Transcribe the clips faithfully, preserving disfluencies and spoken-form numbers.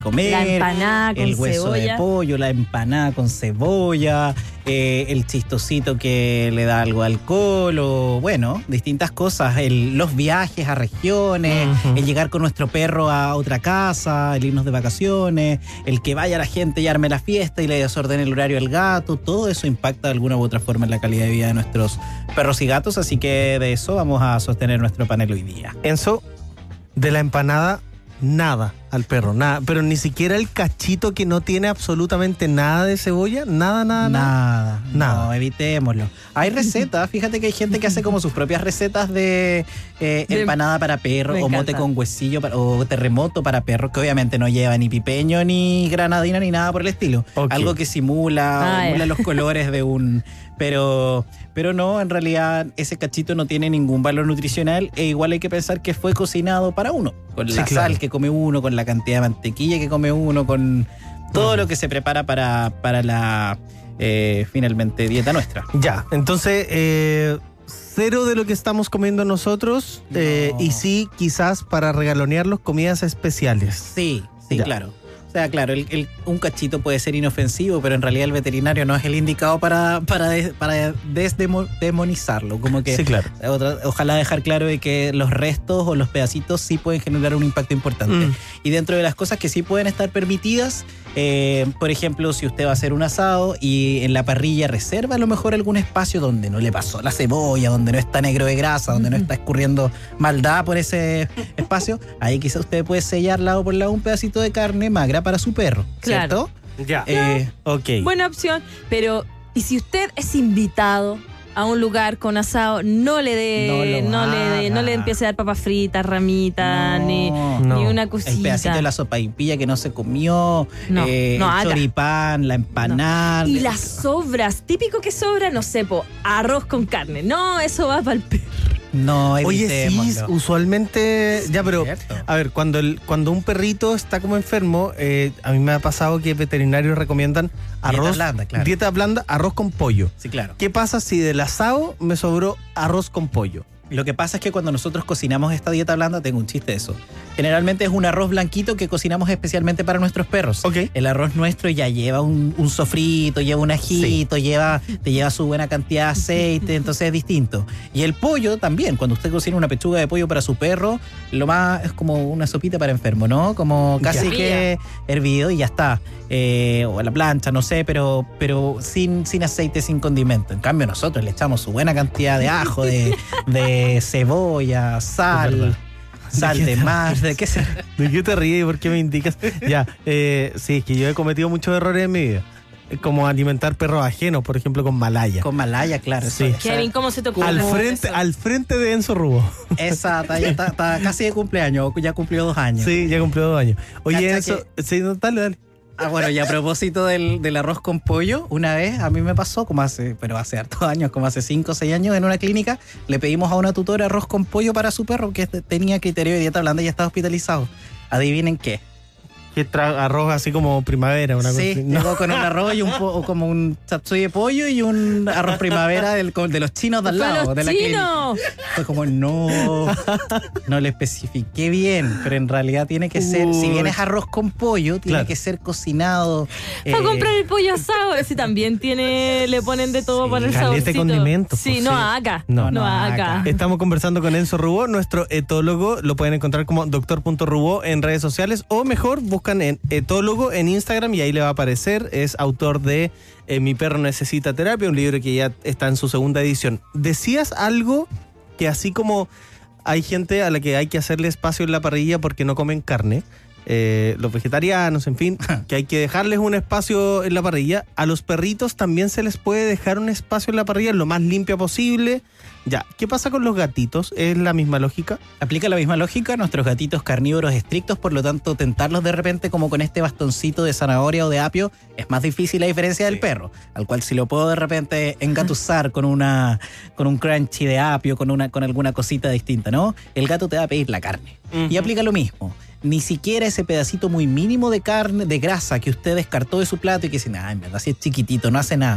comer. La empanada con el hueso cebolla. de pollo, la empanada con cebolla, eh, el chistosito que le da algo de alcohol o, bueno, distintas cosas. El, los viajes a regiones, uh-huh. el llegar con nuestro perro a otra casa, el irnos de vacaciones, el que vaya la gente y arme la fiesta y le desordene el horario al gato. Todo eso impacta de alguna u otra forma en la calidad de vida de nuestros perros y gatos, así que de eso vamos a sostener nuestro panel hoy día. Enzo, de la empanada, nada al perro, nada, pero ni siquiera el cachito que no tiene absolutamente nada de cebolla, nada, nada, nada. Nada, nada. No, evitémoslo. Hay recetas, fíjate que hay gente que hace como sus propias recetas de, eh, de empanada para perro, o mote con huesillo, para, o terremoto para perros, que obviamente no lleva ni pipeño, ni granadina, ni nada por el estilo. Okay. Algo que simula, ah, simula los colores de un... Pero, pero no, en realidad ese cachito no tiene ningún valor nutricional e igual hay que pensar que fue cocinado para uno, con la sí, claro. sal que come uno, con la cantidad de mantequilla que come uno, con todo mm. lo que se prepara para, para la eh, finalmente dieta nuestra. Ya, entonces eh, cero de lo que estamos comiendo nosotros no. eh, y sí quizás para regalonearlos comidas especiales. Sí, sí, ya. claro. O sea, claro, el, el, un cachito puede ser inofensivo, pero en realidad el veterinario no es el indicado para, para, des, para desdemonizarlo. Como que sí, claro. otra, ojalá dejar claro de que los restos o los pedacitos sí pueden generar un impacto importante. Mm. Y dentro de las cosas que sí pueden estar permitidas, eh, por ejemplo, si usted va a hacer un asado y en la parrilla reserva a lo mejor algún espacio donde no le pasó la cebolla, donde no está negro de grasa, donde mm. no está escurriendo maldad por ese espacio, ahí quizá usted puede sellar lado por lado un pedacito de carne magra para su perro, claro. ¿cierto? Ya. Eh, ok. Buena opción, pero ¿y si usted es invitado a un lugar con asado, no le dé, no, no le dé, no le empiece a dar papas fritas, ramitas, no, ni, no. ni una cosita? El pedacito de la sopaipilla que no se comió, no, eh, no, el choripán, la empanada. No. Y las sobras, típico que sobra, no sé, po, arroz con carne. No, eso va para el perro. No, oye, sí, usualmente, ya, pero, cierto. a ver, cuando el cuando un perrito está como enfermo, eh, a mí me ha pasado que veterinarios recomiendan arroz, dieta blanda, claro. dieta blanda, arroz con pollo. Sí, claro. ¿Qué pasa si del asado me sobró arroz con pollo? Lo que pasa es que cuando nosotros cocinamos esta dieta blanda, tengo un chiste de eso. Generalmente es un arroz blanquito que cocinamos especialmente para nuestros perros. Okay. El arroz nuestro ya lleva un, un sofrito, lleva un ajito, sí. lleva, te lleva su buena cantidad de aceite, entonces es distinto. Y el pollo también, cuando usted cocina una pechuga de pollo para su perro, lo más es como una sopita para enfermo, ¿no? Como casi ya. que hervido y ya está. Eh, o a la plancha, no sé, pero, pero sin, sin aceite, sin condimento. En cambio nosotros le echamos su buena cantidad de ajo, de, de cebolla, sal, sal de, de mar, ¿de qué se... ¿De qué te ríes y por qué me indicas? Ya, eh, sí, es que yo he cometido muchos errores en mi vida. Como alimentar perros ajenos, por ejemplo, con malaya. Con malaya, claro. Sí. Eso, Kevin, ¿cómo se te ocurre? Al frente, al frente de Enzo Rubó. Esa, está, está, está casi de cumpleaños, ya cumplió dos años. Sí, ya cumplió dos años. Oye, Enzo, que... sí, no, dale, dale. Ah, bueno, y a propósito del, del arroz con pollo, una vez a mí me pasó, como hace, pero hace hartos años, como hace cinco o seis años, en una clínica, le pedimos a una tutora arroz con pollo para su perro que tenía criterio de dieta blanda y ya estaba hospitalizado. Adivinen qué. Que trae arroz así como primavera, una sí, cosa así. No. con un arroz y un po, o como un chapsui de pollo y un arroz primavera del, de los chinos de al lado. ¡De la chinos! Fue como, no, no le especifiqué bien, pero en realidad tiene que ser, Uy. si bien es arroz con pollo, tiene claro. que ser cocinado. Para eh, comprar el pollo asado, ese también tiene, le ponen de todo sí, para el saborcito. Condimentos. Sí, pues, no sí. acá. No, no, no acá. Estamos conversando con Enzo Rubó, nuestro etólogo. Lo pueden encontrar como doctor punto rubó en redes sociales o mejor, buscan en etólogo en Instagram y ahí le va a aparecer. Es autor de eh, Mi perro necesita terapia, un libro que ya está en su segunda edición. Decías algo que así como hay gente a la que hay que hacerle espacio en la parrilla porque no comen carne, eh, los vegetarianos, en fin, que hay que dejarles un espacio en la parrilla. A los perritos también se les puede dejar un espacio en la parrilla lo más limpia posible. Ya, ¿qué pasa con los gatitos? ¿Es la misma lógica? Aplica la misma lógica. Nuestros gatitos carnívoros estrictos, por lo tanto, tentarlos de repente como con este bastoncito de zanahoria o de apio es más difícil a diferencia sí. del perro, al cual si lo puedo de repente engatusar con una con un crunchy de apio, con una con alguna cosita distinta, ¿no? El gato te va a pedir la carne. Uh-huh. Y aplica lo mismo. Ni siquiera ese pedacito muy mínimo de carne, de grasa que usted descartó de su plato y que dice, ah, en verdad si es chiquitito, no hace nada.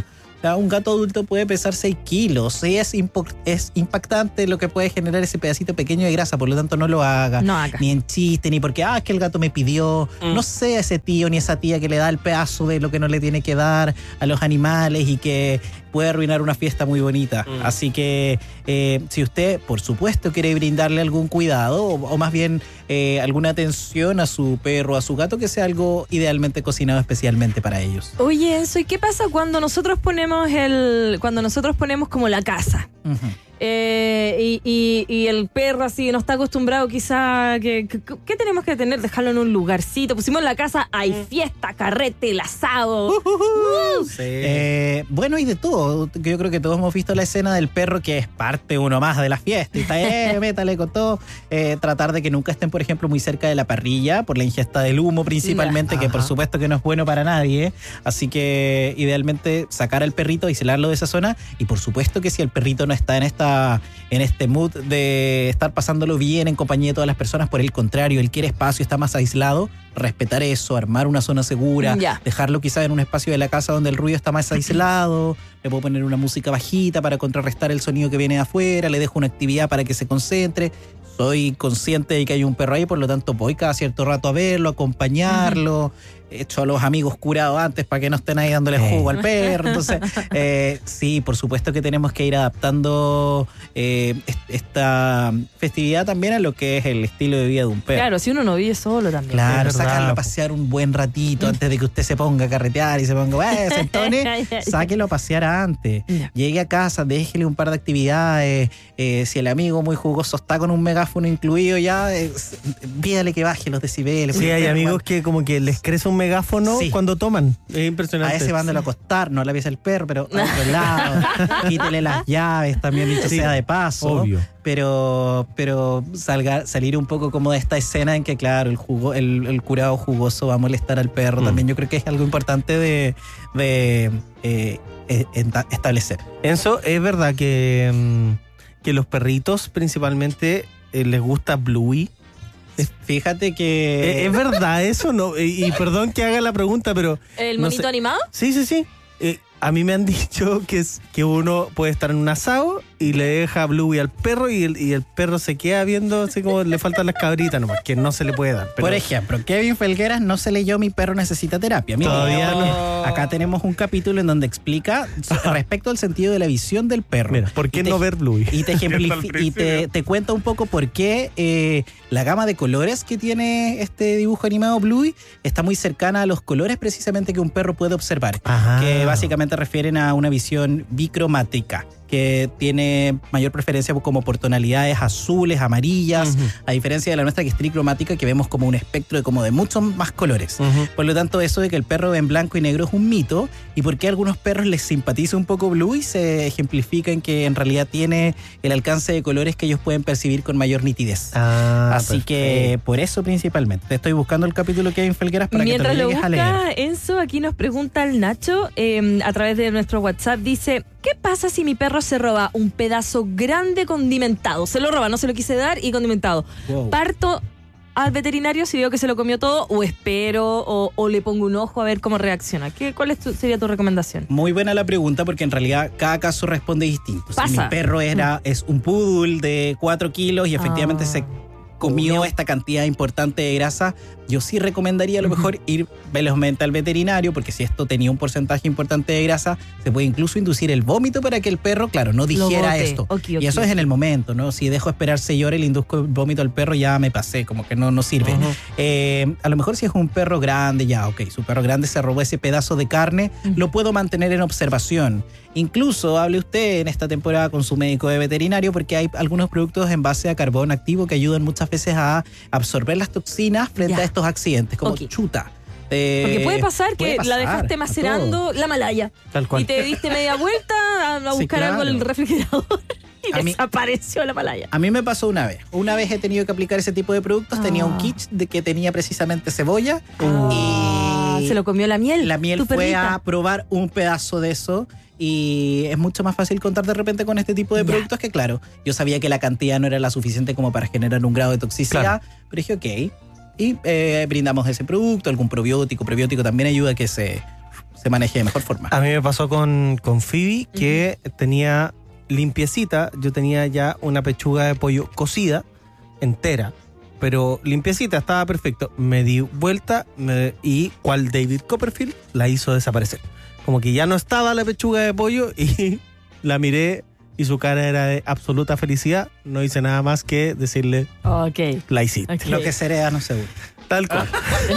Un gato adulto puede pesar seis kilos. Y es, impo- es impactante lo que puede generar ese pedacito pequeño de grasa. Por lo tanto, no lo haga. No haga. Ni en chiste, ni porque, ah, es que el gato me pidió. Mm. No sea ese tío ni esa tía que le da el pedazo de lo que no le tiene que dar a los animales y que puede arruinar una fiesta muy bonita. Mm. Así que eh, si usted, por supuesto, quiere brindarle algún cuidado o, o más bien eh, alguna atención a su perro, a su gato, que sea algo idealmente cocinado especialmente para ellos. Oye, Enzo, ¿y qué pasa cuando nosotros ponemos el, cuando nosotros ponemos como la casa? Uh-huh. Eh, y, y, y el perro así no está acostumbrado quizá, que, que, ¿qué tenemos que tener? Dejarlo en un lugarcito. Pusimos en la casa, hay fiesta, carrete, el asado. Uh, uh, uh. Sí. Eh, bueno, y de todo. Yo creo que todos hemos visto la escena del perro que es parte uno más de la fiesta. Y está, eh, métale con todo. Eh, tratar de que nunca estén, por ejemplo, muy cerca de la parrilla por la ingesta del humo principalmente, nah. que por supuesto que no es bueno para nadie. Así que idealmente sacar al perrito, aislarlo de esa zona. Y por supuesto que si el perrito no está en esta en este mood de estar pasándolo bien en compañía de todas las personas, por el contrario, él quiere espacio, está más aislado, respetar eso, armar una zona segura, ya. dejarlo quizás en un espacio de la casa donde el ruido está más aislado, le puedo poner una música bajita para contrarrestar el sonido que viene de afuera, le dejo una actividad para que se concentre. Soy consciente de que hay un perro ahí, por lo tanto voy cada cierto rato a verlo, a acompañarlo. Uh-huh. He hecho a los amigos curados antes para que no estén ahí dándole jugo al perro. Entonces, eh, sí, por supuesto que tenemos que ir adaptando eh, esta festividad también a lo que es el estilo de vida de un perro. Claro, si uno no vive solo también. Claro, sacarlo a pasear un buen ratito antes de que usted se ponga a carretear y se ponga, eh, sentone, sáquelo a pasear antes. Yeah. Llegue a casa, déjele un par de actividades. Eh, si el amigo muy jugoso está con un megáfono incluido ya, eh, pídale que baje los decibeles. Sí, hay amigos que como que les crece un megáfono sí. cuando toman. Es impresionante. A ese mándalo a acostar, no a la pieza del perro, pero a otro lado. Quítele las llaves, también dicho sí, sea de paso. Obvio. Pero, pero salga, salir un poco como de esta escena en que, claro, el jugo, el, el curado jugoso va a molestar al perro. Mm. También yo creo que es algo importante de, de eh, establecer. Enzo, es verdad que, que los perritos principalmente eh, les gusta Bluey. Fíjate que... ¿Es, es verdad eso? No, y, y perdón que haga la pregunta, pero... ¿El monito no sé. animado? Sí, sí, sí. Eh, a mí me han dicho que, es, que uno puede estar en un asado y le deja Bluey al perro y el, y el perro se queda viendo así como le faltan las cabritas nomás, que no se le puede dar. Pero... Por ejemplo, Kevin Felgueras no se leyó Mi perro necesita terapia. Mira, todavía no. Acá tenemos un capítulo en donde explica respecto al sentido de la visión del perro. Mira, ¿por qué te, no ver Bluey? Y te, ejemplifi- y te, te cuenta un poco por qué eh, la gama de colores que tiene este dibujo animado Bluey está muy cercana a los colores precisamente que un perro puede observar. Ajá. Que básicamente refieren a una visión bicromática, que tiene mayor preferencia como por tonalidades azules, amarillas, uh-huh. a diferencia de la nuestra que es tricromática, que vemos como un espectro de como de muchos más colores. Uh-huh. Por lo tanto, eso de que el perro ve en blanco y negro es un mito, y porque a algunos perros les simpatiza un poco Bluey se ejemplifica en que en realidad tiene el alcance de colores que ellos pueden percibir con mayor nitidez. Ah, Así perfecto. Que por eso principalmente. Te estoy buscando el capítulo que hay en Felgueras para Mientras que te lo llegues busca, a leer. Enzo, aquí nos pregunta el Nacho eh, a través de nuestro WhatsApp, dice... ¿Qué pasa si mi perro se roba un pedazo grande condimentado? Se lo roba, no se lo quise dar y condimentado. Wow. ¿Parto al veterinario si veo que se lo comió todo o espero o, o le pongo un ojo a ver cómo reacciona? ¿Qué, ¿Cuál es tu, sería tu recomendación? Muy buena la pregunta porque en realidad cada caso responde distinto. ¿Pasa? Si mi perro era, es un poodle de cuatro kilos y efectivamente ah. se comió esta cantidad importante de grasa, yo sí recomendaría a lo mejor ir velozmente al veterinario, porque si esto tenía un porcentaje importante de grasa, se puede incluso inducir el vómito para que el perro, claro, no digiera esto. Okay, okay, y eso okay. es en el momento, ¿no? Si dejo esperar seis horas y le induzco el vómito al perro, ya me pasé, como que no, no sirve. Uh-huh. Eh, a lo mejor si es un perro grande, ya, ok, su perro grande se robó ese pedazo de carne, uh-huh. lo puedo mantener en observación. Incluso hable usted en esta temporada con su médico de veterinario, porque hay algunos productos en base a carbón activo que ayudan muchas veces a absorber las toxinas frente ya. a estos accidentes, como okay. chuta. Eh, Porque puede pasar puede que pasar, la dejaste macerando la malaya Tal cual. y te diste media vuelta a, a buscar sí, claro. algo en el refrigerador y a desapareció mí, la malaya. A mí me pasó una vez. Una vez he tenido que aplicar ese tipo de productos. Ah. Tenía un kit de que tenía precisamente cebolla ah. y se lo comió la miel. La miel fue perrita. A probar un pedazo de eso. Y es mucho más fácil contar de repente con este tipo de productos que, claro, yo sabía que la cantidad no era la suficiente como para generar un grado de toxicidad, claro. pero dije, ok, y eh, brindamos ese producto, algún probiótico. Probiótico también ayuda a que se, se maneje de mejor forma. A mí me pasó con, con Phoebe que uh-huh. tenía limpiecita, yo tenía ya una pechuga de pollo cocida entera, pero limpiecita, estaba perfecto. Me di vuelta me, y cual David Copperfield la hizo desaparecer. Como que ya no estaba la pechuga de pollo y la miré y su cara era de absoluta felicidad. No hice nada más que decirle, okay. la hiciste. Okay. Lo que sería, no seguro. Tal cual.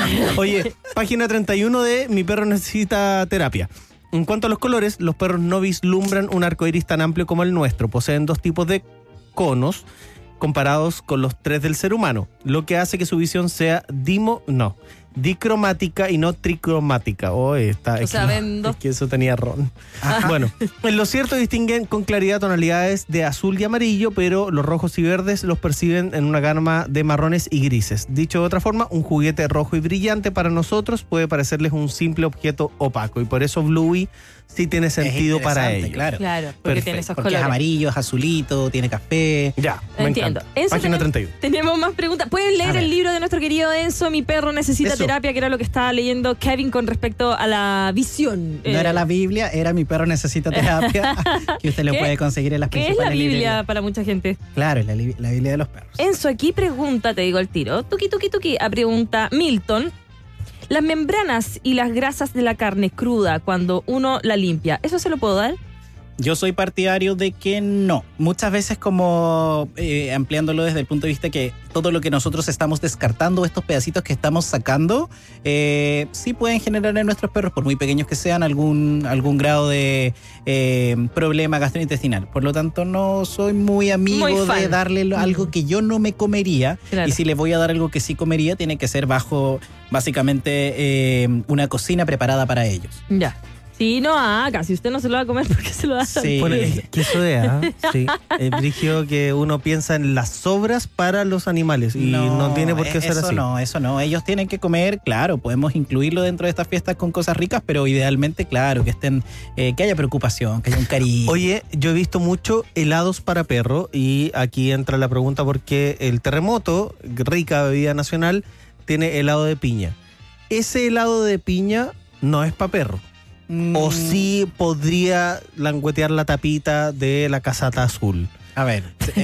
Oye, página treinta y uno de Mi perro necesita terapia. En cuanto a los colores, los perros no vislumbran un arco iris tan amplio como el nuestro. Poseen dos tipos de conos comparados con los tres del ser humano, lo que hace que su visión sea dimo, no, dicromática y no tricromática. Oh, está, o es, sea, que, ven dos... es que eso tenía ron. Ajá. Bueno, en lo cierto distinguen con claridad tonalidades de azul y amarillo, pero los rojos y verdes los perciben en una gama de marrones y grises. Dicho de otra forma, un juguete rojo y brillante para nosotros puede parecerles un simple objeto opaco, y por eso Bluey sí tiene sentido para ellos. Claro, claro porque Perfecto. Tiene esos porque colores. Es amarillo, es azulito, tiene café. Ya, me entiendo. encanta. Enzo, Página tenemos, treinta y uno. Tenemos más preguntas. ¿Pueden leer el libro de nuestro querido Enzo, Mi perro necesita Eso. terapia, que era lo que estaba leyendo Kevin con respecto a la visión? No eh. era la Biblia, era Mi perro necesita terapia, que usted lo puede conseguir en las ¿Qué principales es la Biblia librerías para mucha gente? Claro, es la, la Biblia de los perros. Enzo, aquí pregunta, te digo el tiro. Tuki, tuki, tuki. A pregunta Milton. Las membranas y las grasas de la carne cruda cuando uno la limpia, ¿eso se lo puedo dar? Yo soy partidario de que no. Muchas veces, como eh, ampliándolo desde el punto de vista que todo lo que nosotros estamos descartando, estos pedacitos que estamos sacando, eh, sí pueden generar en nuestros perros, por muy pequeños que sean, algún, algún grado de eh, problema gastrointestinal. Por lo tanto, no soy muy amigo muy de darle algo que yo no me comería. Claro. Y si le voy a dar algo que sí comería, tiene que ser bajo, básicamente, eh, una cocina preparada para ellos. Ya. Sí, no haga. Si usted no se lo va a comer, ¿por qué se lo da? Sí. Bueno, que eso de, ¿eh? Sí. Es brígido que uno piensa en las sobras para los animales y no, no tiene por qué ser eso así. Eso no, eso no. Ellos tienen que comer, claro, podemos incluirlo dentro de estas fiestas con cosas ricas, pero idealmente, claro, que estén, eh, que haya preocupación, que haya un cariño. Oye, yo he visto mucho helados para perro y aquí entra la pregunta porque el Terremoto, rica bebida nacional, tiene helado de piña. Ese helado de piña no es para perro. ¿O sí podría languetear la tapita de la casata azul? A ver,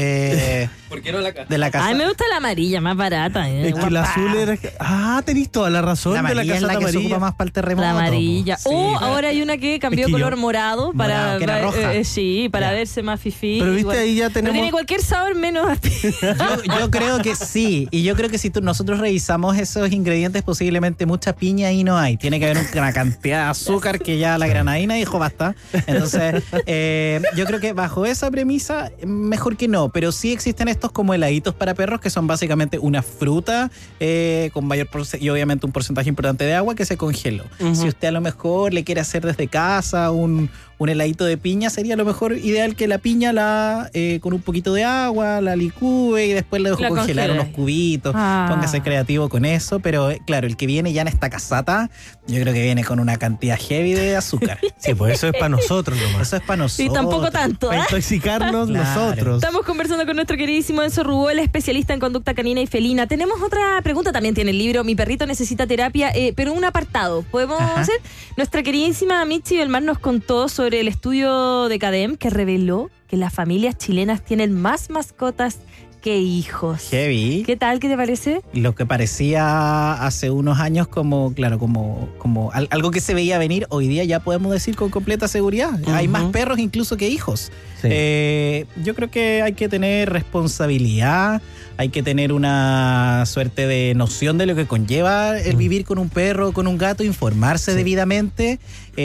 eh, ¿por qué no la casa? De la casa. Ay, me gusta la amarilla, más barata. Eh, es que el azul era... Ah, tenés toda la razón. La amarilla de la es la que amarilla. se ocupa más para el terremoto. La amarilla. Sí, o pero... ahora hay una que cambió es que color yo... morado para morado, que era roja. Eh, sí, para ya. verse más fifí. Pero viste, igual. ahí ya Pero tenemos... tiene cualquier sabor menos... yo, yo creo que sí. Y yo creo que si tú, nosotros revisamos esos ingredientes, posiblemente mucha piña ahí no hay. Tiene que haber una cantidad de azúcar que ya la granadina dijo basta. Entonces, eh, yo creo que bajo esa premisa, mejor que no. Pero sí existen estos como heladitos para perros que son básicamente una fruta eh, con mayor y obviamente un porcentaje importante de agua que se congeló. Uh-huh. Si usted a lo mejor le quiere hacer desde casa un, un heladito de piña, sería a lo mejor ideal que la piña la eh, con un poquito de agua la licúe y después le dejo la congelar congela. Unos cubitos. Ah. Póngase creativo con eso, pero eh, claro, el que viene ya en esta casata, yo creo que viene con una cantidad heavy de azúcar. Sí, pues eso es para nosotros nomás. Eso es para nosotros. Y tampoco tanto. Para ¿eh? intoxicarnos claro. nosotros. Estamos conversando con nuestro queridísimo Enzo Rubó, el especialista en conducta canina y felina. Tenemos otra pregunta, también tiene el libro Mi perrito necesita terapia, eh, pero un apartado. ¿Podemos Ajá. hacer? Nuestra queridísima Michi Belmar nos contó sobre el estudio de CADEM que reveló que las familias chilenas tienen más mascotas que hijos. Heavy. ¿Qué tal? ¿Qué te parece? Lo que parecía hace unos años como, claro, como, como algo que se veía venir, hoy día ya podemos decir con completa seguridad. Uh-huh. Hay más perros incluso que hijos. Sí. Eh, yo creo que hay que tener responsabilidad, hay que tener una suerte de noción de lo que conlleva el vivir con un perro, con un gato, informarse sí. debidamente.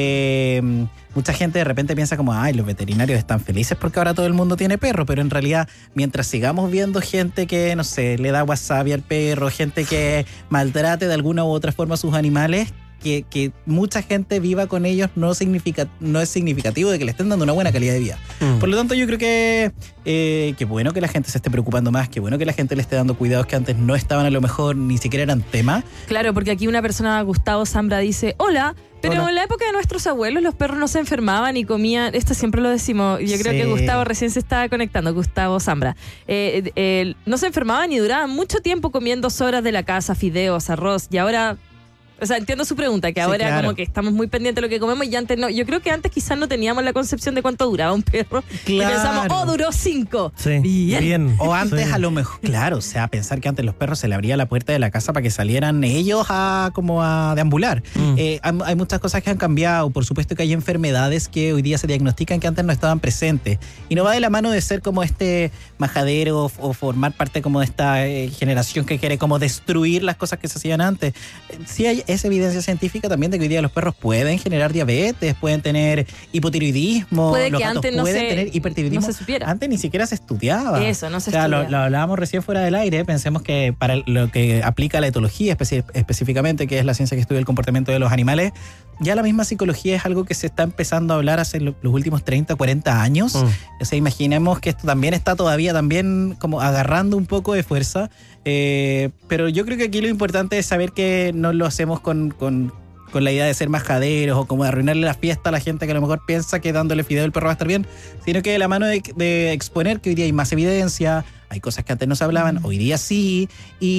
Eh, Mucha gente de repente piensa como, ay, los veterinarios están felices porque ahora todo el mundo tiene perro, pero en realidad, mientras sigamos viendo gente que, no sé, le da wasabi al perro, gente que maltrate de alguna u otra forma a sus animales, que, que mucha gente viva con ellos no, significa, no es significativo de que le estén dando una buena calidad de vida. Mm. Por lo tanto, yo creo que eh, que bueno que la gente se esté preocupando más, que bueno que la gente le esté dando cuidados que antes no estaban a lo mejor, ni siquiera eran tema. Claro, porque aquí una persona, Gustavo Zambra, dice, hola, pero Hola. en la época de nuestros abuelos los perros no se enfermaban y comían, esto siempre lo decimos, yo creo sí. que Gustavo recién se estaba conectando, Gustavo Zambra, eh, eh, no se enfermaban y duraban mucho tiempo comiendo sobras de la casa, fideos, arroz, y ahora O sea, entiendo su pregunta, que Sí, ahora claro. como que estamos muy pendientes de lo que comemos y antes no. Yo creo que antes quizás no teníamos la concepción de cuánto duraba un perro. Y Claro. pensamos, oh, duró cinco. Sí, Bien. bien. O antes Sí. a lo mejor, claro, o sea, pensar que antes los perros se le abría la puerta de la casa para que salieran ellos a como a deambular. Mm. Eh, hay, hay muchas cosas que han cambiado. Por supuesto que hay enfermedades que hoy día se diagnostican que antes no estaban presentes. Y no va de la mano de ser como este majadero o, o formar parte como de esta eh, generación que quiere como destruir las cosas que se hacían antes. Eh, Sí hay esa evidencia científica también de que hoy día los perros pueden generar diabetes, pueden tener hipotiroidismo, Puede los que gatos antes no pueden se- tener hipertiroidismo. no se supiera. Antes ni siquiera se estudiaba. Eso, no se O sea, lo, estudia. lo hablábamos recién fuera del aire. Pensemos que para lo que aplica la etología especi- específicamente, que es la ciencia que estudia el comportamiento de los animales, ya la misma psicología es algo que se está empezando a hablar hace lo- los últimos treinta, cuarenta años. Mm. O sea, imaginemos que esto también está todavía también como agarrando un poco de fuerza. Eh, pero yo creo que aquí lo importante es saber que no lo hacemos con... con con la idea de ser majaderos o como de arruinarle la fiesta a la gente que a lo mejor piensa que dándole fideo el perro va a estar bien, sino que de la mano de, de exponer que hoy día hay más evidencia, hay cosas que antes no se hablaban, hoy día sí,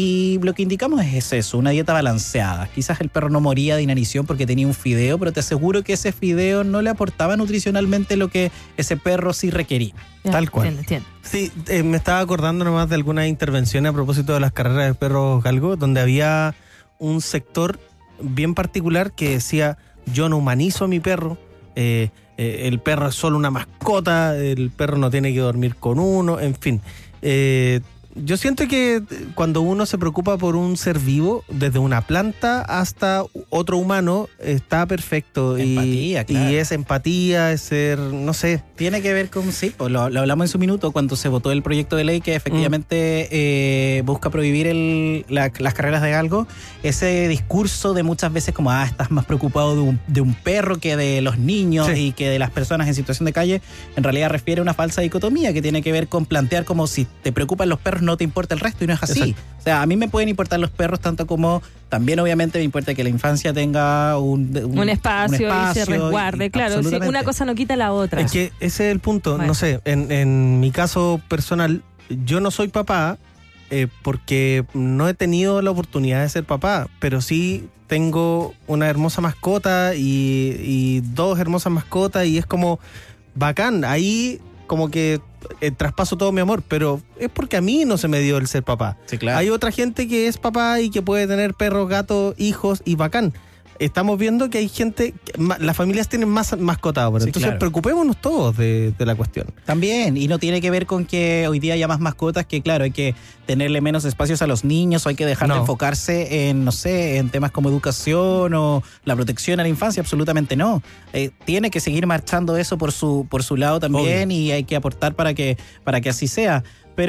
y lo que indicamos es eso, una dieta balanceada. Quizás el perro no moría de inanición porque tenía un fideo, pero te aseguro que ese fideo no le aportaba nutricionalmente lo que ese perro sí requería. Ya, Tal cual. Entiendo, entiendo. Sí, eh, me estaba acordando nomás de algunas intervenciones a propósito de las carreras de perros galgo, donde había un sector bien particular que decía, yo no humanizo a mi perro, eh, eh, el perro es solo una mascota, el perro no tiene que dormir con uno, en fin. Eh, yo siento que cuando uno se preocupa por un ser vivo, desde una planta hasta otro humano, está perfecto. Y- Empatía, claro. Y es empatía, es ser, no sé. Tiene que ver con, sí, pues lo, lo hablamos en su minuto cuando se votó el proyecto de ley que efectivamente eh, busca prohibir el, la- las carreras de galgo. Ese discurso de muchas veces como, ah, estás más preocupado de un, de un perro que de los niños Sí. y que de las personas en situación de calle, en realidad refiere a una falsa dicotomía que tiene que ver con plantear como si te preocupan los perros no te importa el resto y no es así. Exacto. O sea, a mí me pueden importar los perros tanto como también obviamente me importa que la infancia tenga un, Un espacio, y se resguarde, y- claro. Sí, absolutamente. una cosa no quita la otra. Es que ese es el punto. Bueno. No sé, en, en mi caso personal, yo no soy papá eh, porque no he tenido la oportunidad de ser papá, pero sí tengo una hermosa mascota y, y dos hermosas mascotas y es como bacán. Ahí como que eh, traspaso todo mi amor, pero es porque a mí no se me dio el ser papá. Sí, claro. Hay otra gente que es papá y que puede tener perros, gatos, hijos y bacán. Estamos viendo que hay gente, que ma- las familias tienen más mascotas ahora. Sí, Entonces claro. preocupémonos todos de, de la cuestión. También, y no tiene que ver con que hoy día haya más mascotas, que claro, hay que tenerle menos espacios a los niños, o hay que dejar de No. enfocarse en, no sé, en temas como educación o la protección a la infancia, absolutamente no. Eh, tiene que seguir marchando eso por su, por su lado también, Obvio. y hay que aportar para que, para que así sea.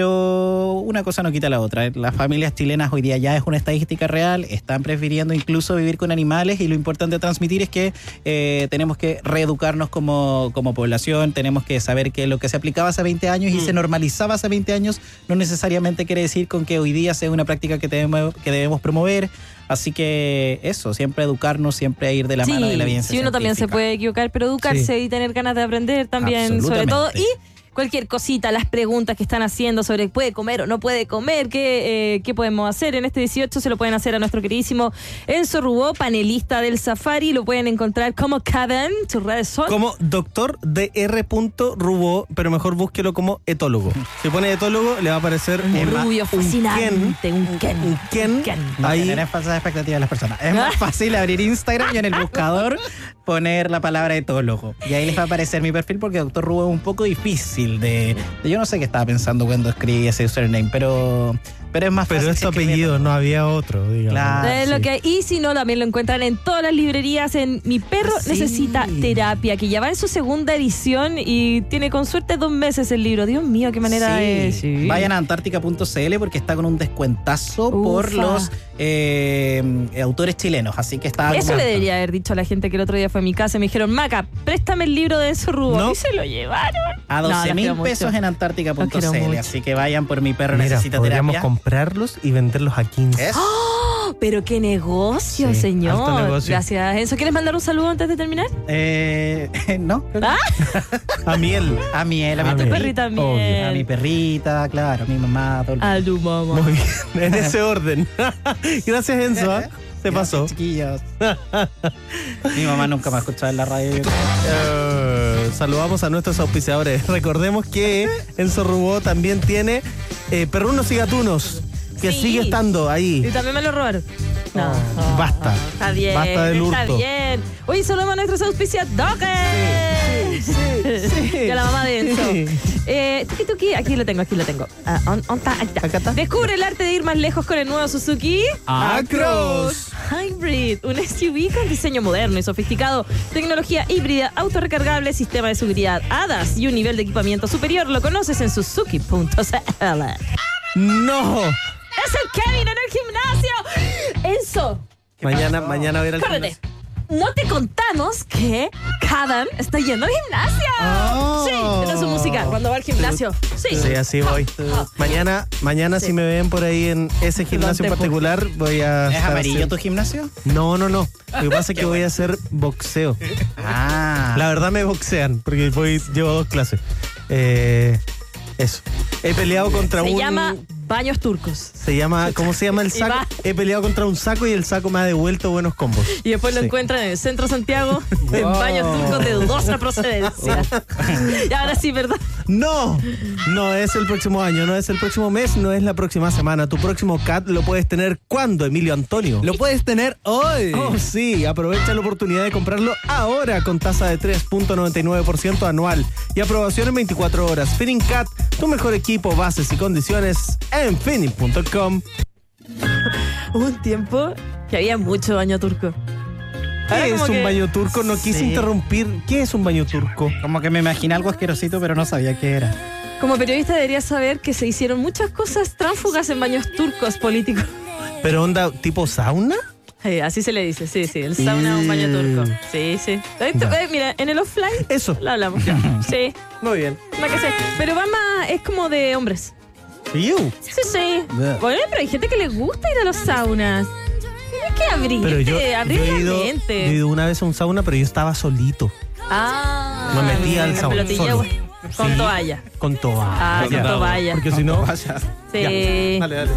Pero una cosa no quita la otra. Las familias chilenas hoy día ya es una estadística real, están prefiriendo incluso vivir con animales, y lo importante de transmitir es que eh, tenemos que reeducarnos como, como población, tenemos que saber que lo que se aplicaba hace veinte años y Mm. se normalizaba hace veinte años no necesariamente quiere decir con que hoy día sea una práctica que debemos, que debemos promover. Así que eso, siempre educarnos, siempre ir de la Sí, mano de la evidencia sí, uno también se científica. puede equivocar, pero educarse y tener ganas de aprender también, sobre todo. Absolutamente. Y cualquier cosita, las preguntas que están haciendo sobre puede comer o no puede comer, qué, eh, qué podemos hacer en este dieciocho, se lo pueden hacer a nuestro queridísimo Enzo Rubó, panelista del Safari. Lo pueden encontrar como Caben, sus redes son. Como doctor dr. Rubó, pero mejor búsquelo como etólogo. Si pone etólogo, le va a aparecer Un un, rubio un fascinante, un Ken. un Ken. Un Ken. No Ahí- generar falsas expectativas de las personas. Es más fácil abrir Instagram y en el buscador poner la palabra etólogo. Y ahí les va a aparecer mi perfil, porque doctor Rubó es un poco difícil de, de- yo no sé qué estaba pensando cuando escribí ese username, pero, pero es más fácil. Pero es tu escribirlo. apellido, no había otro, digamos. Claro. Es sí. lo que hay. Y si no, también lo encuentran en todas las librerías en Mi Perro Sí. Necesita Terapia, que ya va en su segunda edición y tiene con suerte dos meses el libro. Dios mío, qué manera Sí. de... Sí. Vayan a antártica punto c l porque está con un descuentazo por Ufa. los eh, autores chilenos, así que está... Eso le debería haber dicho a la gente que el otro día fue a mi casa y me dijeron, Maca, préstame el libro de Enzo Rubó. No. Y se lo llevaron. A No, doce los mil quiero pesos mucho. en antártica punto Los c quiero l, mucho. así que vayan por Mi Perro Mira, Necesita podríamos Terapia. comprarlos y venderlos a quince. Eso. Oh, pero qué negocio, Sí, señor. alto negocio. Gracias, Enzo. ¿Quieres mandar un saludo antes de terminar? Eh, no, creo que ¿Ah? A miel. a miel, a mi A Tu miel. perrita Obvio. miel. A mi perrita, claro, a mi mamá. Todo el- A tu mamá. Muy bien, en ese orden. Gracias, Enzo. ¿ah? Se pasó. Chiquillos. Mi mamá nunca me ha escuchado en la radio. Uh, saludamos a nuestros auspiciadores. Recordemos que Enzo Rubó también tiene eh, perrunos y gatunos, que Sí. sigue estando ahí. Y también me lo robaron. No. Oh, basta. Está bien. Basta del hurto. Está bien. Oye, saludamos a nuestros auspiciadores. Sí, sí, sí. Y a la mamá de Enzo. Sí. Eh, tuki, tuki, aquí lo tengo, aquí lo tengo. Ah, on, on, ta, ahí está. Acá está. Descubre el arte de ir más lejos con el nuevo Suzuki Acros. Hybrid, un S U V con diseño moderno y sofisticado, tecnología híbrida, autorrecargable, sistema de seguridad A D A S y un nivel de equipamiento superior. Lo conoces en suzuki punto c l. No. ¡Es el Kevin en el gimnasio! ¡Enzo! Mañana, mañana voy a ir al Córrete. gimnasio. No te contamos que Kadam está yendo al gimnasio. Oh. Sí, esa es su música cuando va al gimnasio. Sí. Sí, así voy. Mañana, mañana Sí. si me ven por ahí en ese gimnasio en Levante particular, voy a... ¿Es estar amarillo haciendo- tu gimnasio? No, no, no. Lo que pasa es que voy a hacer boxeo. Ah. La verdad me boxean, porque voy, llevo dos clases. Eh, eso. He peleado contra Se un... llama Baños Turcos. Se llama... ¿Cómo se llama el Y saco? va. He peleado contra un saco y el saco me ha devuelto buenos combos. Y después lo Sí. encuentran en el centro de Santiago, en Wow. Baños Turcos de dudosa procedencia. Y ahora sí, ¿verdad? No, no es el próximo año, no es el próximo mes, no es la próxima semana. Tu próximo C A T lo puedes tener ¿cuándo, Emilio Antonio? Lo puedes tener hoy. Oh, sí, aprovecha la oportunidad de comprarlo ahora con tasa de tres punto noventa y nueve por ciento anual y aprobación en veinticuatro horas. Finning Cat, tu mejor equipo, bases y condiciones en finning punto com. Hubo un tiempo que había mucho baño turco. Ahora ¿Qué es como un que- baño turco? No quise Sí. interrumpir. ¿Qué es un baño turco? Como que me imaginé algo asquerosito, pero no sabía qué era. Como periodista deberías saber que se hicieron muchas cosas tránsfugas en baños turcos políticos. ¿Pero onda tipo sauna? Eh, así se le dice, sí, sí. El sauna es un baño turco. Sí, sí. Eh, tú- eh, mira, en el offline Eso. lo hablamos. Sí, Muy bien. no que sé. Pero va más, es como de hombres. Iu. Sí, sí. Bleh. Bueno, pero hay gente que le gusta ir a los saunas. Tienes que abrirte, Pero yo, abrir yo he la ido, yo he mente. ido una vez a un sauna, pero yo estaba solito. Ah. Me metí al en sauna pelotilla, solo. güey. Con Sí. toalla. Con toalla. Ah, con toalla. Porque si no... Sí. Dale, dale.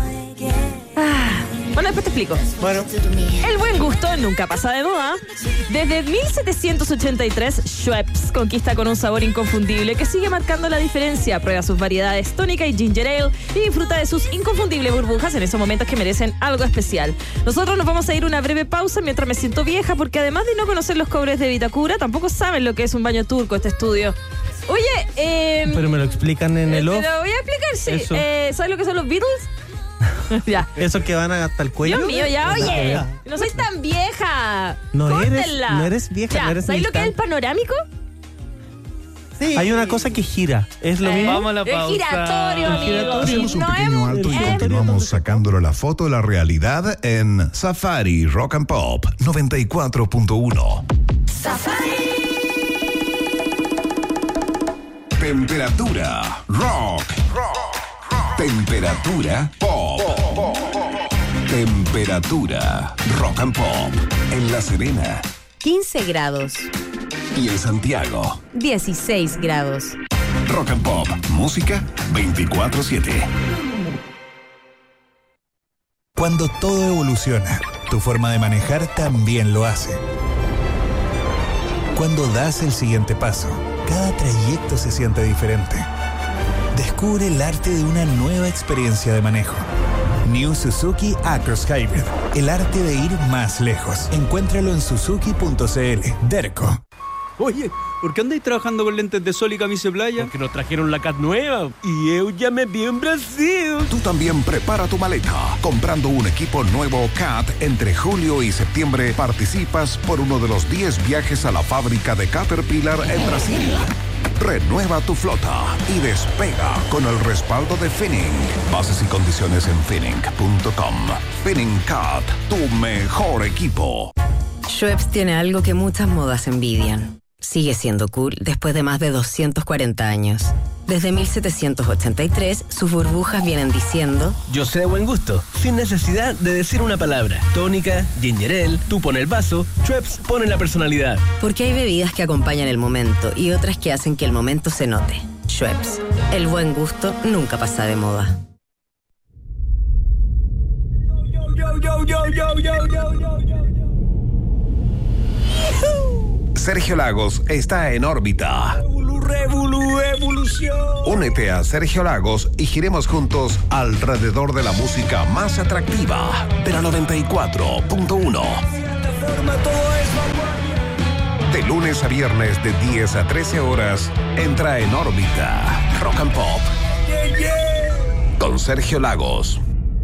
Bueno, después te explico. Bueno. El buen gusto nunca pasa de moda. Desde mil setecientos ochenta y tres, Schweppes conquista con un sabor inconfundible que sigue marcando la diferencia. Prueba sus variedades tónica y ginger ale y disfruta de sus inconfundibles burbujas en esos momentos que merecen algo especial. Nosotros nos vamos a ir una breve pausa mientras me siento vieja, porque además de no conocer los cobres de Vitacura, tampoco saben lo que es un baño turco este estudio. Oye, eh... Pero me lo explican en el te off. lo voy a explicar, sí. Eso. Eh, ¿Sabes lo que son los Beatles? Ya. Esos que van hasta el cuello. Dios mío, ya, oye. Ya. No soy tan vieja. No eres- Córtenla. no eres vieja, Ya, no eres ¿sabes lo que es el militar. panorámico? Sí. Hay una cosa que gira. ¿Es lo Eh, mismo? Vamos a la el pausa. giratorio, El amigo. giratorio. Hacemos un No pequeño es- alto y es- continuamos sacándole la foto de la realidad en Safari Rock and Pop noventa y cuatro punto uno. Temperatura rock. Temperatura pop. Temperatura rock and pop en La Serena quince grados, y en Santiago. dieciséis grados. Rock and Pop, música veinticuatro siete. Cuando todo evoluciona, tu forma de manejar también lo hace. Cuando das el siguiente paso, cada trayecto se siente diferente. Descubre el arte de una nueva experiencia de manejo. New Suzuki Acros Hybrid, el arte de ir más lejos. Encuéntralo en suzuki punto c l. Derco. Oye, ¿por qué andáis trabajando con lentes de sol y camisa de playa? Porque nos trajeron la C A T nueva y yo ya me vi en Brasil. Tú también prepara tu maleta. Comprando un equipo nuevo C A T entre julio y septiembre participas por uno de los diez viajes a la fábrica de Caterpillar en Brasil. Renueva tu flota y despega con el respaldo de Finning. Bases y condiciones en finning punto com. Finning C A T, tu mejor equipo. Schweppes tiene algo que muchas modas envidian. Sigue siendo cool después de más de doscientos cuarenta años. Desde mil setecientos ochenta y tres, sus burbujas vienen diciendo: Yo sé de buen gusto, sin necesidad de decir una palabra. Tónica, ginger ale, tú pon el vaso, Schweppes pone la personalidad. porque hay bebidas que acompañan el momento y otras que hacen que el momento se note. Schweppes, el buen gusto nunca pasa de moda. Yo, yo, yo, yo, yo, yo, yo, yo, yo. Sergio Lagos está en órbita. Revolu, revolu, evolución. Únete a Sergio Lagos y giremos juntos alrededor de la música más atractiva de la noventa y cuatro punto uno. De lunes a viernes de diez a trece horas, entra en órbita Rock and Pop. Yeah, yeah. Con Sergio Lagos.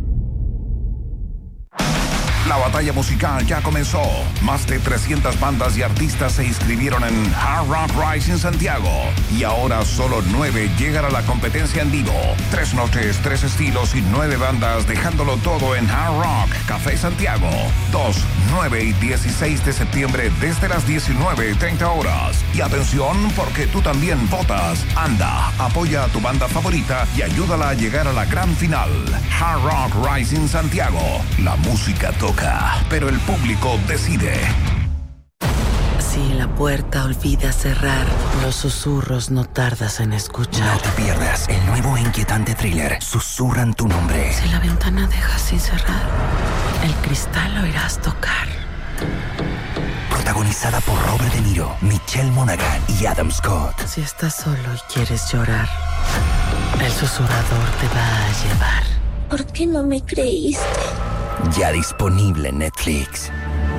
La batalla musical ya comenzó. Más de trescientas bandas y artistas se inscribieron en Hard Rock Rising Santiago. Y ahora solo nueve llegan a la competencia en vivo. Tres noches, tres estilos y nueve bandas, dejándolo todo en Hard Rock Café Santiago. dos, nueve y dieciséis de septiembre desde las diecinueve y treinta horas. Y atención, porque tú también votas. Anda, apoya a tu banda favorita y ayúdala a llegar a la gran final. Hard Rock Rising Santiago. La música toca, pero el público decide. Si la puerta olvida cerrar, los susurros no tardas en escuchar. No te pierdas el nuevo e inquietante thriller Susurran tu nombre. Si la ventana dejas sin cerrar, el cristal lo irás tocar. Protagonizada por Robert De Niro, Michelle Monaghan y Adam Scott. Si estás solo y quieres llorar, el susurrador te va a llevar. ¿Por qué no me creíste? Ya disponible en Netflix.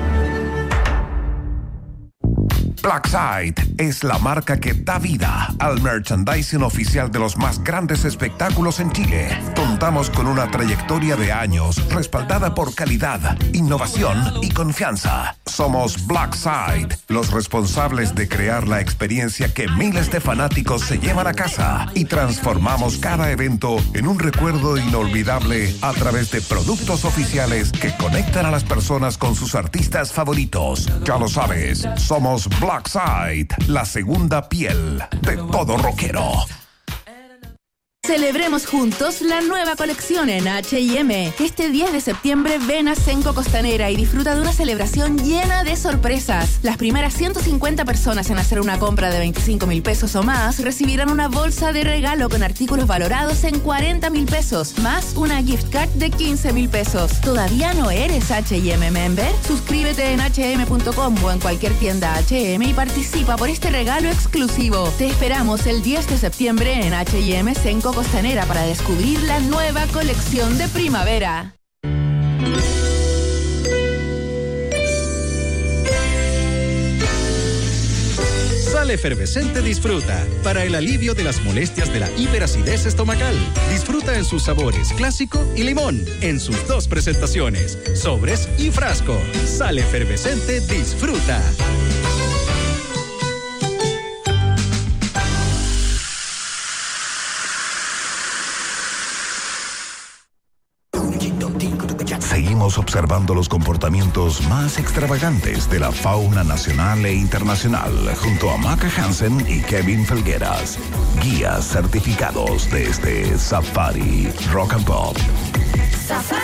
Blackside es la marca que da vida al merchandising oficial de los más grandes espectáculos en Chile. Contamos con una trayectoria de años respaldada por calidad, innovación y confianza. Somos Blackside, los responsables de crear la experiencia que miles de fanáticos se llevan a casa, y transformamos cada evento en un recuerdo inolvidable a través de productos oficiales que conectan a las personas con sus artistas favoritos. Ya lo sabes, somos Blackside. Blackside, la segunda piel de todo rockero. Celebremos juntos la nueva colección en H y M. Este diez de septiembre ven a Cenco Costanera y disfruta de una celebración llena de sorpresas. Las primeras ciento cincuenta personas en hacer una compra de veinticinco mil pesos o más recibirán una bolsa de regalo con artículos valorados en cuarenta mil pesos, más una gift card de quince mil pesos. ¿Todavía no eres H y M member? Suscríbete en hache eme punto com o en cualquier tienda H y M y participa por este regalo exclusivo. Te esperamos el diez de septiembre en H y M Cenco Costanera para descubrir la nueva colección de primavera. Sal Efervescente Disfruta, para el alivio de las molestias de la hiperacidez estomacal. Disfruta en sus sabores clásico y limón, en sus dos presentaciones, sobres y frasco. Sal Efervescente Disfruta. Seguimos observando los comportamientos más extravagantes de la fauna nacional e internacional junto a Maca Hansen y Kevin Felgueras, guías certificados de este Safari Rock and Pop. Safari.